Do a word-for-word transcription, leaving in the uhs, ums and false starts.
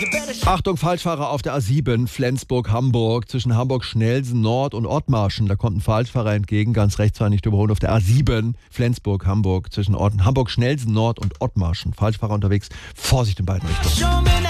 Achtung, Falschfahrer auf der A sieben, Flensburg-Hamburg, zwischen Hamburg-Schnelsen-Nord und Ottmarschen. Da kommt ein Falschfahrer entgegen, ganz rechts war nicht überholen auf der A sieben, Flensburg-Hamburg, zwischen Hamburg-Schnelsen-Nord und Ottmarschen. Falschfahrer unterwegs, Vorsicht in beiden Richtungen.